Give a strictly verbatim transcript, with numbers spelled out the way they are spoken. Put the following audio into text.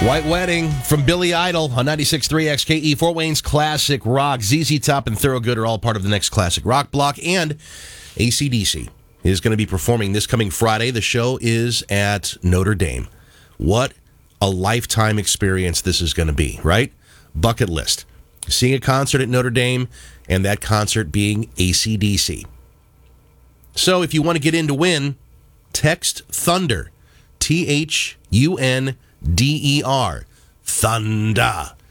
White Wedding from Billy Idol on ninety-six point three X K E. Fort Wayne's Classic Rock. Z Z Top and Thorogood are all part of the next Classic Rock block. And A C D C is going to be performing this coming Friday. The show is at Notre Dame. What a lifetime experience this is going to be, right? Bucket list. Seeing a concert at Notre Dame and that concert being A C D C. So if you want to get in to win, text Thunder. T H U N D E R. Thunder